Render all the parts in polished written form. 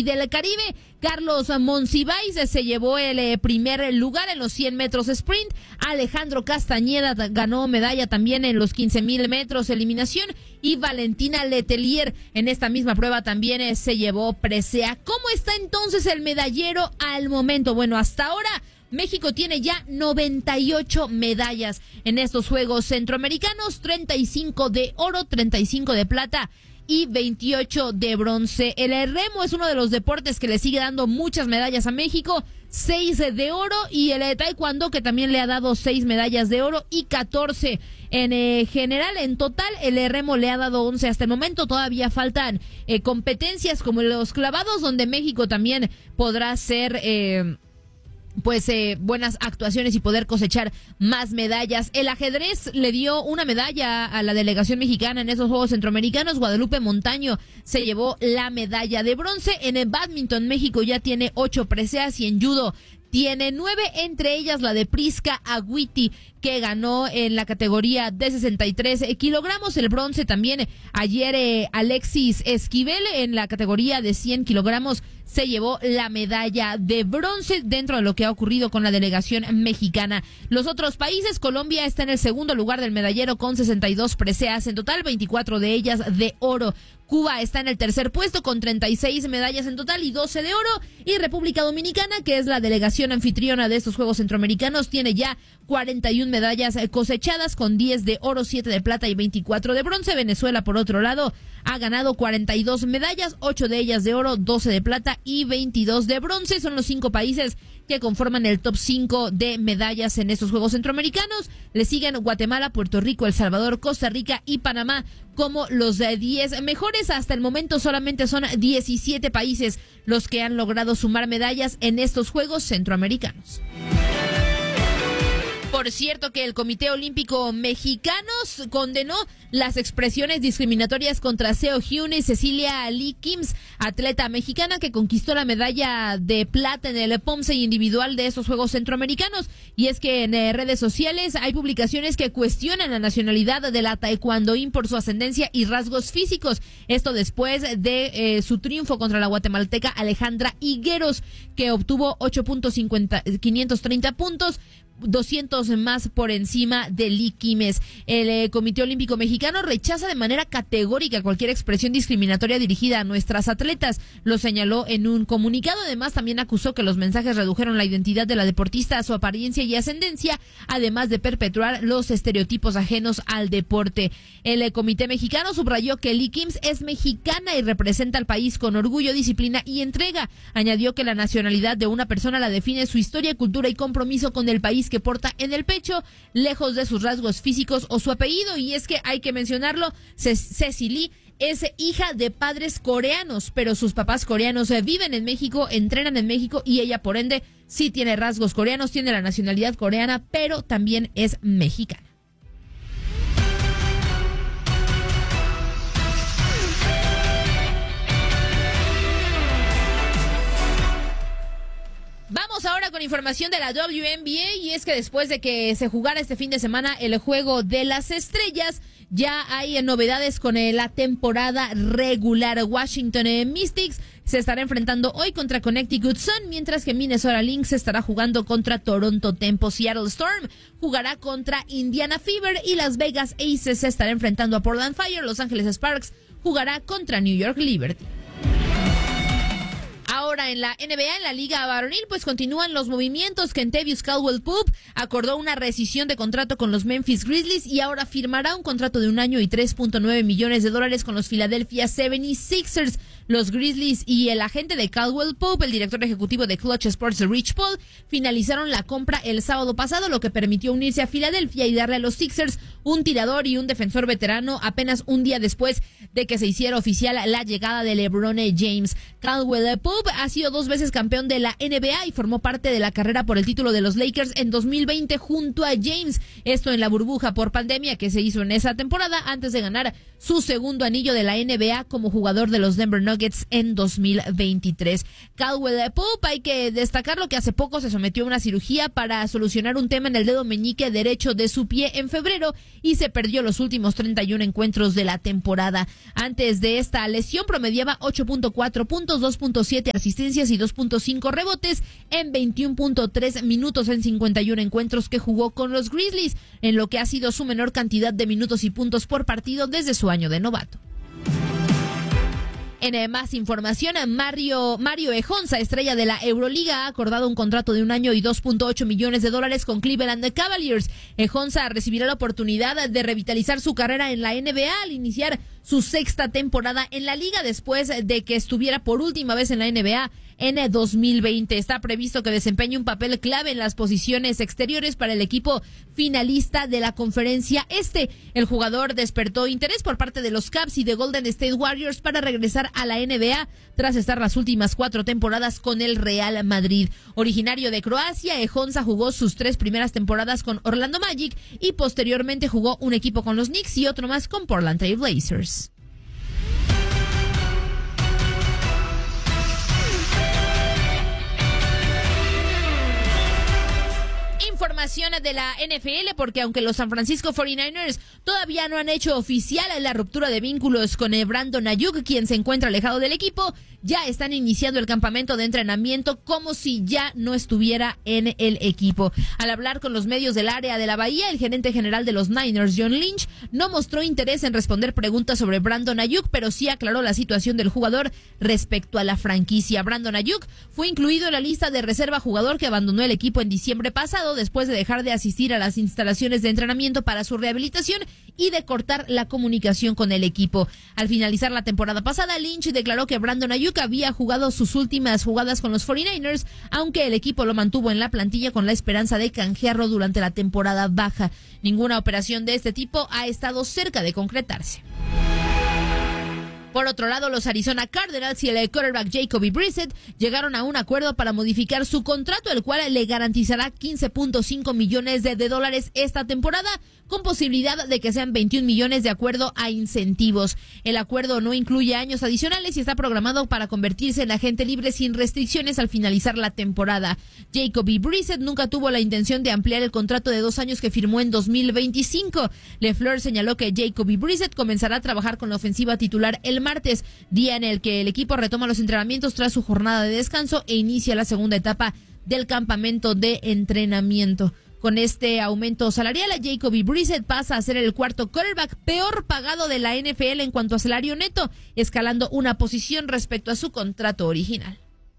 y del Caribe. Carlos Monsiváis se llevó el primer lugar en los 100 metros sprint. Alejandro Castañeda ganó medalla también en los 15,000 metros eliminación. Y Valentina Letelier en esta misma prueba también se llevó presea. ¿Cómo está entonces el medallero al momento? Bueno, hasta ahora México tiene ya 98 medallas en estos Juegos Centroamericanos, 35 de oro, 35 de plata y 28 de bronce. El remo es uno de los deportes que le sigue dando muchas medallas a México, 6 de oro, y el taekwondo, que también le ha dado 6 medallas de oro y 14 en general. En total, el remo le ha dado 11 hasta el momento. Todavía faltan competencias como los clavados, donde México también podrá hacer buenas actuaciones y poder cosechar más medallas. El ajedrez le dio una medalla a la delegación mexicana en esos Juegos Centroamericanos. Guadalupe Montaño se llevó la medalla de bronce. En el bádminton, México ya tiene 8 preseas, y en judo tiene 9, entre ellas la de Prisca Agüiti, que ganó en la categoría de 63 kilogramos. El bronce también ayer Alexis Esquivel en la categoría de 100 kilogramos se llevó la medalla de bronce dentro de lo que ha ocurrido con la delegación mexicana. Los otros países, Colombia está en el segundo lugar del medallero con 62 preseas, en total 24 de ellas de oro. Cuba está en el tercer puesto con 36 medallas en total y 12 de oro. Y República Dominicana, que es la delegación anfitriona de estos Juegos Centroamericanos, tiene ya 41 medallas cosechadas con 10 de oro, 7 de plata y 24 de bronce. Venezuela, por otro lado, ha ganado 42 medallas, 8 de ellas de oro, 12 de plata y 22 de bronce. Son los 5 países que conforman el top 5 de medallas en estos Juegos Centroamericanos. Le siguen Guatemala, Puerto Rico, El Salvador, Costa Rica y Panamá como los 10 mejores. Hasta el momento solamente son 17 países los que han logrado sumar medallas en estos Juegos Centroamericanos. Por cierto, que el Comité Olímpico Mexicano condenó las expresiones discriminatorias contra Seo Hyun y Cecilia Lee Kims, atleta mexicana que conquistó la medalla de plata en el POMSE individual de esos Juegos Centroamericanos. Y es que en redes sociales hay publicaciones que cuestionan la nacionalidad de la taekwondoín por su ascendencia y rasgos físicos. Esto después de su triunfo contra la guatemalteca Alejandra Higueros, que obtuvo 8.530 puntos, 200 más por encima de Lee Kimes. El Comité Olímpico Mexicano rechaza de manera categórica cualquier expresión discriminatoria dirigida a nuestras atletas, lo señaló en un comunicado. Además, también acusó que los mensajes redujeron la identidad de la deportista a su apariencia y ascendencia, además de perpetuar los estereotipos ajenos al deporte. El Comité Mexicano subrayó que Lee Kimes es mexicana y representa al país con orgullo, disciplina y entrega. Añadió que la nacionalidad de una persona la define su historia, cultura y compromiso con el país que porta en el pecho, lejos de sus rasgos físicos o su apellido. Y es que hay que mencionarlo, Ceci Lee es hija de padres coreanos, pero sus papás coreanos viven en México, entrenan en México, y ella por ende sí tiene rasgos coreanos, tiene la nacionalidad coreana, pero también es mexicana. Vamos ahora con información de la WNBA, y es que después de que se jugara este fin de semana el Juego de las Estrellas, ya hay novedades con la temporada regular. Washington Mystics se estará enfrentando hoy contra Connecticut Sun, mientras que Minnesota Lynx estará jugando contra Toronto Tempo. Seattle Storm jugará contra Indiana Fever y Las Vegas Aces se estará enfrentando a Portland Fire. Los Ángeles Sparks jugará contra New York Liberty. Ahora en la NBA, en la Liga Varonil, pues continúan los movimientos. Kentavious Caldwell-Pope acordó una rescisión de contrato con los Memphis Grizzlies y ahora firmará un contrato de 1 año y $3.9 millones con los Philadelphia 76ers. Los Grizzlies y el agente de Caldwell-Pope, el director ejecutivo de Clutch Sports, Rich Paul, finalizaron la compra el sábado pasado, lo que permitió unirse a Filadelfia y darle a los Sixers un tirador y un defensor veterano apenas un día después de que se hiciera oficial la llegada de LeBron James. Caldwell-Pope ha sido 2 veces campeón de la NBA y formó parte de la carrera por el título de los Lakers en 2020 junto a James. Esto en la burbuja por pandemia que se hizo en esa temporada antes de ganar su segundo anillo de la NBA como jugador de los Denver Nuggets Nuggets en 2023. Caldwell Pope, hay que destacarlo que hace poco se sometió a una cirugía para solucionar un tema en el dedo meñique derecho de su pie en febrero y se perdió los últimos 31 encuentros de la temporada. Antes de esta lesión promediaba 8.4 puntos, 2.7 asistencias y 2.5 rebotes en 21.3 minutos en 51 encuentros que jugó con los Grizzlies, en lo que ha sido su menor cantidad de minutos y puntos por partido desde su año de novato. En más información, Mario Ejonsa, estrella de la Euroliga, ha acordado un contrato de 1 año y $2.8 millones con Cleveland Cavaliers. Ejonsa recibirá la oportunidad de revitalizar su carrera en la NBA al iniciar su 6ª temporada en la liga después de que estuviera por última vez en la NBA en 2020. Está previsto que desempeñe un papel clave en las posiciones exteriores para el equipo finalista de la Conferencia Este. El jugador despertó interés por parte de los Cavs y de Golden State Warriors para regresar a la NBA tras estar las últimas 4 temporadas con el Real Madrid. Originario de Croacia, Ejonsa jugó sus 3 primeras temporadas con Orlando Magic y posteriormente jugó un equipo con los Knicks y otro más con Portland Trail Blazers. Información de la NFL, porque aunque los San Francisco 49ers todavía no han hecho oficial la ruptura de vínculos con Brandon Ayuk, quien se encuentra alejado del equipo, ya están iniciando el campamento de entrenamiento como si ya no estuviera en el equipo. Al hablar con los medios del área de la Bahía, el gerente general de los Niners, John Lynch, no mostró interés en responder preguntas sobre Brandon Ayuk, pero sí aclaró la situación del jugador respecto a la franquicia. Brandon Ayuk fue incluido en la lista de reserva jugador que abandonó el equipo en diciembre pasado después de dejar de asistir a las instalaciones de entrenamiento para su rehabilitación y de cortar la comunicación con el equipo. Al finalizar la temporada pasada, Lynch declaró que Brandon Ayuk había jugado sus últimas jugadas con los 49ers, aunque el equipo lo mantuvo en la plantilla con la esperanza de canjearlo durante la temporada baja. Ninguna operación de este tipo ha estado cerca de concretarse. Por otro lado, los Arizona Cardinals y el quarterback Jacoby Brissett llegaron a un acuerdo para modificar su contrato, el cual le garantizará $15.5 millones esta temporada, con posibilidad de que sean 21 millones de acuerdo a incentivos. El acuerdo no incluye años adicionales y está programado para convertirse en agente libre sin restricciones al finalizar la temporada. Jacoby Brissett nunca tuvo la intención de ampliar el contrato de 2 años que firmó en 2025. LeFleur señaló que Jacoby Brissett comenzará a trabajar con la ofensiva titular el martes, día en el que el equipo retoma los entrenamientos tras su jornada de descanso e inicia la segunda etapa del campamento de entrenamiento. Con este aumento salarial, Jacoby Brissett pasa a ser el 4º quarterback peor pagado de la NFL en cuanto a salario neto, escalando una posición respecto a su contrato original.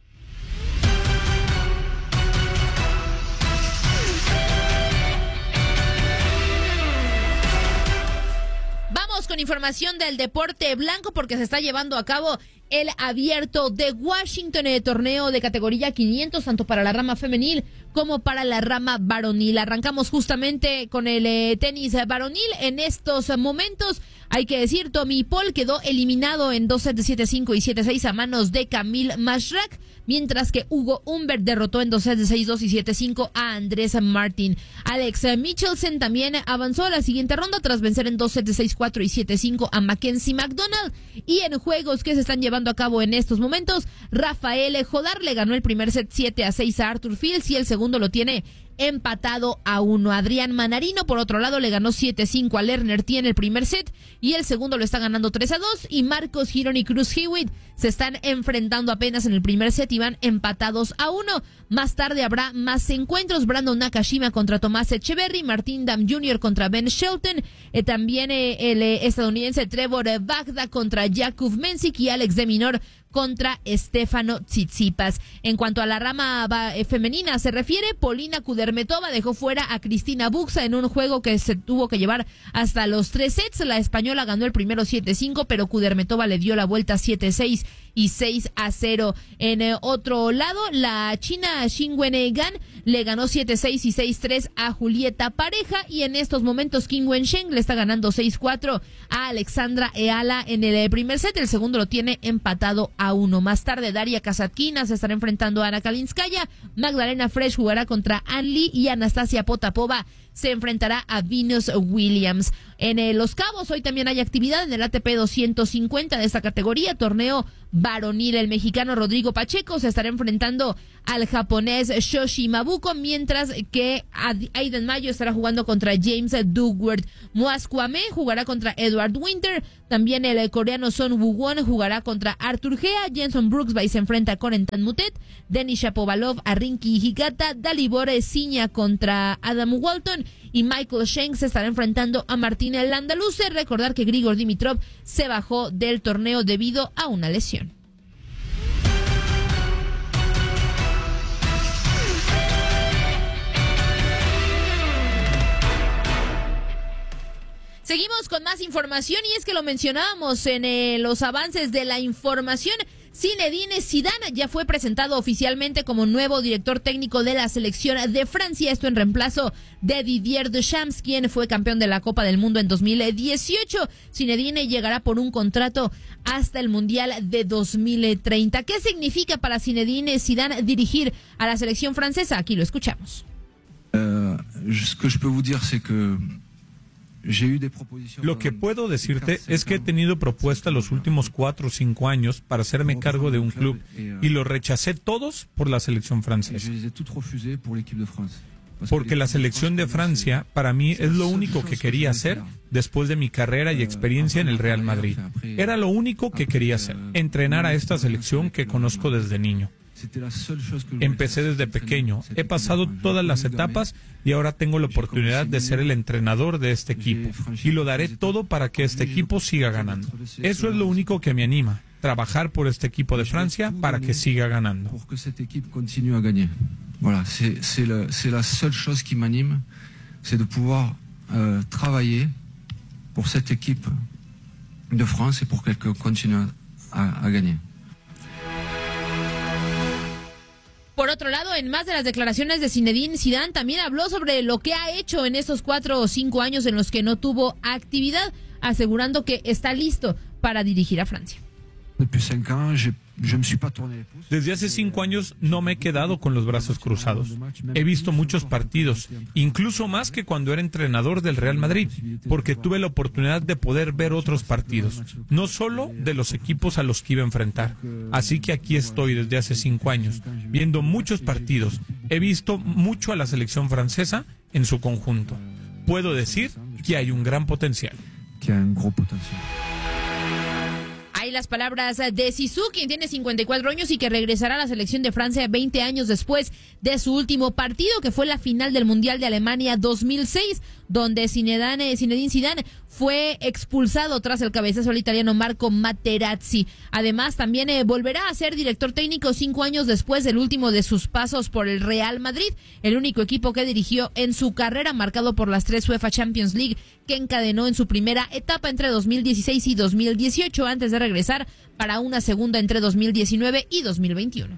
Vamos con información del deporte blanco porque se está llevando a cabo el Abierto de Washington, el torneo de categoría 500, tanto para la rama femenil como para la rama varonil. Arrancamos justamente con el tenis varonil. En estos momentos, hay que decir, Tommy Paul quedó eliminado en 2 sets de 7-5 y 7-6 a manos de Camille Mashrak, mientras que Hugo Humbert derrotó en 2 sets de 6-2 y 7-5 a Andrés Martin. Alex Michelsen también avanzó a la siguiente ronda tras vencer en 2 sets de 6-4 y 7-5 a Mackenzie McDonald. Y en juegos que se están llevando a cabo en estos momentos, Rafael Jodar le ganó el primer set 7-6 a Arthur Fields y el segundo lo tiene empatado a 1. Adrián Manarino, por otro lado, le ganó 7-5 a Lerner T en el primer set y el segundo lo está ganando 3-2. Y Marcos Girón y Cruz Hewitt se están enfrentando apenas en el primer set y van empatados a 1. Más tarde habrá más encuentros. Brandon Nakashima contra Tomás Echeverry, Martín Dam Jr. contra Ben Shelton, también el estadounidense Trevor Bagda contra Jakub Mensik y Alex de Minor contra Stefano Tsitsipas. En cuanto a la rama femenina se refiere, Polina Kudermetova dejó fuera a Cristina Buxa en un juego que se tuvo que llevar hasta los 3 sets. La española ganó el primero 7-5, pero Kudermetova le dio la vuelta 7-6 y 6-0. En otro lado, la china Xingwen Gan le ganó 7-6 y 6-3 a Julieta Pareja, y en estos momentos Qin Wensheng le está ganando 6-4 a Alexandra Eala en el primer set. El segundo lo tiene empatado a 1. Más tarde, Daria Kasatkina se estará enfrentando a Ana Kalinskaya, Magdalena Fresh jugará contra Ann Lee y Anastasia Potapova se enfrentará a Venus Williams. en Los Cabos. Hoy también hay actividad en el ATP 250 de esta categoría, torneo varonil. El mexicano Rodrigo Pacheco se estará enfrentando al japonés Shoshi Mabuko, mientras que Aiden Mayo estará jugando contra James Duckworth. Moaz Kwame jugará contra Edward Winter. También el coreano Son Woo-won jugará contra Arthur Gea. Jenson Brooks se enfrenta a Corentin Moutet. Denis Shapovalov a Rinky Higata. Dalibor Siña contra Adam Walton. Y Michael Schenk se estará enfrentando a Martín Landaluce. Recordar que Grigor Dimitrov se bajó del torneo debido a una lesión. Seguimos con más información y es que lo mencionábamos en los avances de la información. Zinedine Zidane ya fue presentado oficialmente como nuevo director técnico de la selección de Francia, esto en reemplazo de Didier Deschamps, quien fue campeón de la Copa del Mundo en 2018. Zinedine llegará por un contrato hasta el Mundial de 2030. ¿Qué significa para Zinedine Zidane dirigir a la selección francesa? Aquí lo escuchamos. Ce que je peux vous dire, c'est que lo que puedo decirte es que he tenido propuestas los últimos 4 o 5 años para hacerme cargo de un club y los rechacé todos por la selección francesa. Porque la selección de Francia para mí es lo único que quería hacer después de mi carrera y experiencia en el Real Madrid. Era lo único que quería hacer, entrenar a esta selección que conozco desde niño. Empecé desde pequeño, he pasado todas las etapas y ahora tengo la oportunidad de ser el entrenador de este equipo y lo daré todo para que este equipo siga ganando. Eso es lo único que me anima, trabajar por este equipo de Francia para que siga ganando. Voilà, c'est la seule chose qui m'anime, c'est de pouvoir travailler pour cette équipe de France et pour qu'elle continue à gagner. Por otro lado, en más de las declaraciones de Zinedine Zidane, también habló sobre lo que ha hecho en estos 4 o 5 años en los que no tuvo actividad, asegurando que está listo para dirigir a Francia. Desde hace 5 años no me he quedado con los brazos cruzados. He visto muchos partidos, incluso más que cuando era entrenador del Real Madrid, porque tuve la oportunidad de poder ver otros partidos, no solo de los equipos a los que iba a enfrentar. Así que aquí estoy desde hace 5 años, viendo muchos partidos. He visto mucho a la selección francesa en su conjunto. Puedo decir que hay un gran potencial. Hay las palabras de Zizou, quien tiene 54 años y que regresará a la selección de Francia 20 años después de su último partido, que fue la final del Mundial de Alemania 2006, donde Zinedine Zidane fue expulsado tras el cabezazo al italiano Marco Materazzi. Además, también volverá a ser director técnico 5 años después del último de sus pasos por el Real Madrid, el único equipo que dirigió en su carrera, marcado por las 3 UEFA Champions League que encadenó en su primera etapa entre 2016 y 2018, antes de regresar para una segunda entre 2019 y 2021.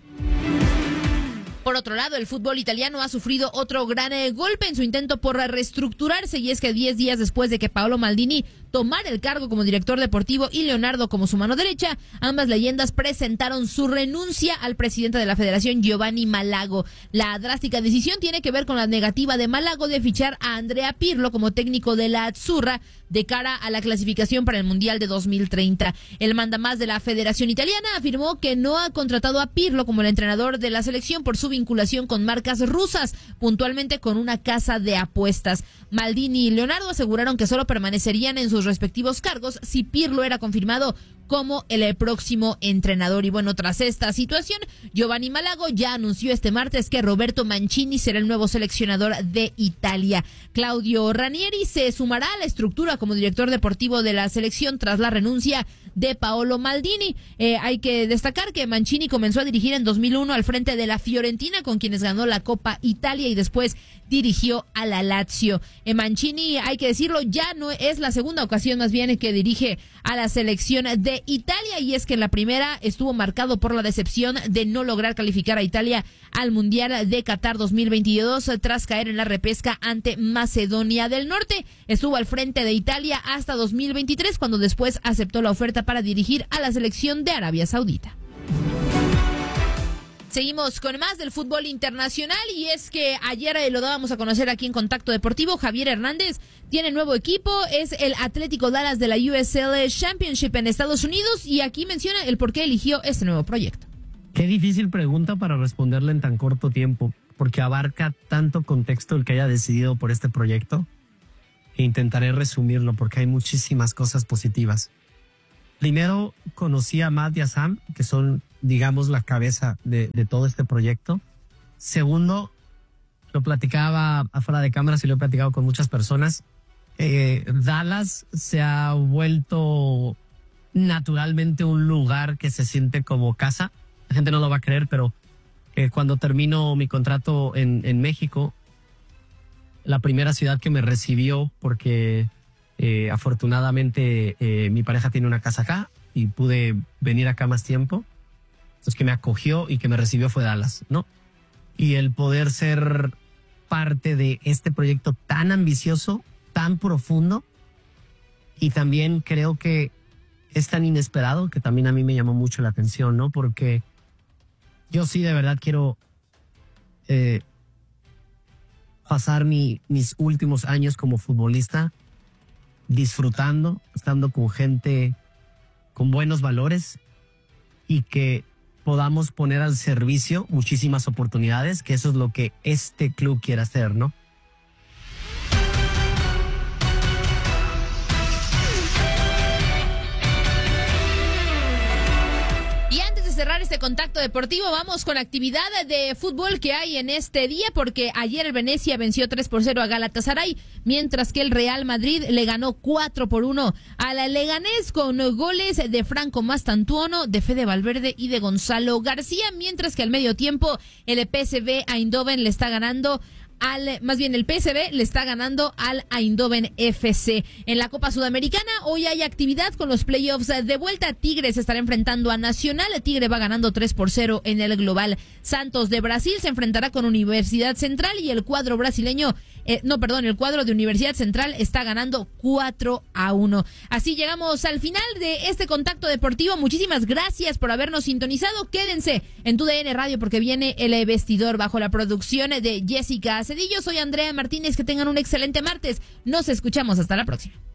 Por otro lado, el fútbol italiano ha sufrido otro gran golpe en su intento por reestructurarse, y es que 10 días después de que Paolo Maldini tomara el cargo como director deportivo y Leonardo como su mano derecha, ambas leyendas presentaron su renuncia al presidente de la federación, Giovanni Malago. La drástica decisión tiene que ver con la negativa de Malago de fichar a Andrea Pirlo como técnico de la Azzurra de cara a la clasificación para el Mundial de 2030. El mandamás de la Federación Italiana afirmó que no ha contratado a Pirlo como el entrenador de la selección por su vinculación con marcas rusas, puntualmente con una casa de apuestas. Maldini y Leonardo aseguraron que solo permanecerían en sus respectivos cargos si Pirlo era confirmado como el próximo entrenador. Y bueno, tras esta situación, Giovanni Malago ya anunció este martes que Roberto Mancini será el nuevo seleccionador de Italia. Claudio Ranieri se sumará a la estructura como director deportivo de la selección tras la renuncia de Paolo Maldini. Hay que destacar que Mancini comenzó a dirigir en 2001 al frente de la Fiorentina, con quienes ganó la Copa Italia, y después dirigió a la Lazio. Mancini, hay que decirlo, ya no es la segunda ocasión más bien que dirige a la selección de Italia, y es que en la primera estuvo marcado por la decepción de no lograr calificar a Italia al Mundial de Qatar 2022 tras caer en la repesca ante Macedonia del Norte. Estuvo al frente de Italia hasta 2023, cuando después aceptó la oferta para dirigir a la selección de Arabia Saudita. Seguimos con más del fútbol internacional y es que ayer lo dábamos a conocer aquí en Contacto Deportivo. Javier Hernández tiene nuevo equipo, es el Atlético Dallas de la USL Championship en Estados Unidos y aquí menciona el por qué eligió este nuevo proyecto. Qué difícil pregunta para responderla en tan corto tiempo, porque abarca tanto contexto el que haya decidido por este proyecto e intentaré resumirlo porque hay muchísimas cosas positivas. Primero, conocí a Matt y a Sam, que son, digamos, la cabeza de todo este proyecto. Segundo, lo platicaba afuera de cámaras y lo he platicado con muchas personas. Dallas se ha vuelto naturalmente un lugar que se siente como casa. La gente no lo va a creer, pero cuando termino mi contrato en México, la primera ciudad que me recibió, porque afortunadamente mi pareja tiene una casa acá y pude venir acá más tiempo, entonces que me acogió y que me recibió fue Dallas, ¿no? Y el poder ser parte de este proyecto tan ambicioso, tan profundo, y también creo que es tan inesperado que también a mí me llamó mucho la atención, ¿no? Porque yo sí de verdad quiero pasar mis últimos años como futbolista disfrutando, estando con gente con buenos valores y que podamos poner al servicio muchísimas oportunidades, que eso es lo que este club quiere hacer, ¿no? Cerrar este Contacto Deportivo, vamos con actividad de fútbol que hay en este día, porque ayer el Venecia venció 3-0 a Galatasaray, mientras que el Real Madrid le ganó 4-1 a la Leganés con goles de Franco Mastantuono, de Fede Valverde y de Gonzalo García, mientras que al medio tiempo el PSV Eindhoven le está ganando el PSV le está ganando al Eindhoven FC. En la Copa Sudamericana hoy hay actividad con los playoffs de vuelta. Tigre se estará enfrentando a Nacional. Tigre va ganando 3-0 en el global. Santos de Brasil se enfrentará con Universidad Central y el cuadro brasileño, el cuadro de Universidad Central está ganando 4-1. Así llegamos al final de este Contacto Deportivo. Muchísimas gracias por habernos sintonizado. Quédense en TUDN Radio porque viene el vestidor bajo la producción de Jessica Cedillo. Soy Andrea Martínez. Que tengan un excelente martes. Nos escuchamos. Hasta la próxima.